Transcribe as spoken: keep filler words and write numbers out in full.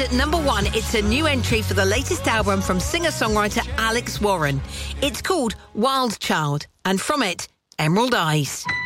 at number one, it's a new entry for the latest album from singer-songwriter Alex Warren. It's called Wild Child, and from it, Emerald Eyes.